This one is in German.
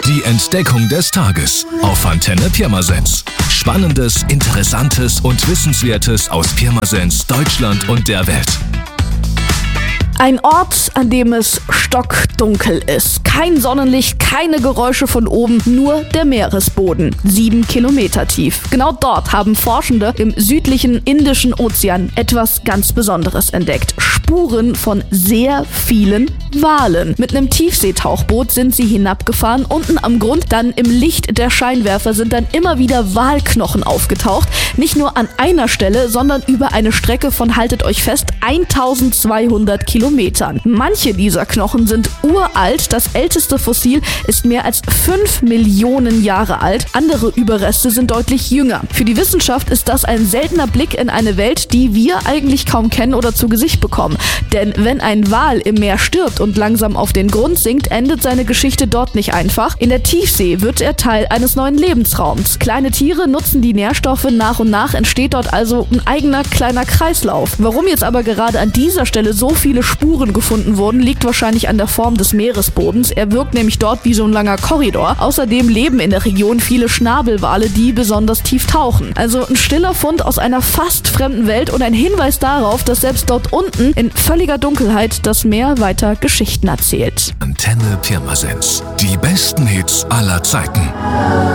Die Entdeckung des Tages auf Antenne Pirmasens. Spannendes, Interessantes und Wissenswertes aus Pirmasens, Deutschland und der Welt. Ein Ort, an dem es stockdunkel ist. Kein Sonnenlicht, keine Geräusche von oben, nur der Meeresboden. 7 Kilometer tief. Genau dort haben Forschende im südlichen Indischen Ozean etwas ganz Besonderes entdeckt. Spuren von sehr vielen Walen. Mit einem Tiefseetauchboot sind sie hinabgefahren. Unten am Grund, dann im Licht der Scheinwerfer, sind dann immer wieder Walknochen aufgetaucht. Nicht nur an einer Stelle, sondern über eine Strecke von, haltet euch fest, 1200 Kilometern. Manche dieser Knochen sind uralt. Das älteste Fossil ist mehr als 5 Millionen Jahre alt. Andere Überreste sind deutlich jünger. Für die Wissenschaft ist das ein seltener Blick in eine Welt, die wir eigentlich kaum kennen oder zu Gesicht bekommen. Denn wenn ein Wal im Meer stirbt und langsam auf den Grund sinkt, endet seine Geschichte dort nicht einfach. In der Tiefsee wird er Teil eines neuen Lebensraums. Kleine Tiere nutzen die Nährstoffe nach und nach, entsteht dort also ein eigener kleiner Kreislauf. Warum jetzt aber gerade an dieser Stelle so viele Spuren gefunden wurden, liegt wahrscheinlich an der Form des Meeresbodens. Er wirkt nämlich dort wie so ein langer Korridor. Außerdem leben in der Region viele Schnabelwale, die besonders tief tauchen. Also ein stiller Fund aus einer fast fremden Welt und ein Hinweis darauf, dass selbst dort unten in völliger Dunkelheit das Meer weiter Geschichten erzählt. Antenne Pirmasens. Die besten Hits aller Zeiten.